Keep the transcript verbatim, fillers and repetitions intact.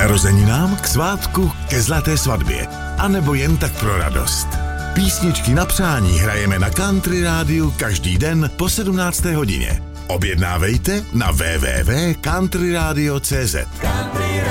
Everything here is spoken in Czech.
narozeninám, k svátku, ke zlaté svatbě, anebo jen tak pro radost. Písničky na přání hrajeme na Country Rádiu každý den po sedmnácté hodině. Objednávejte na w w w tečka country radio tečka c z.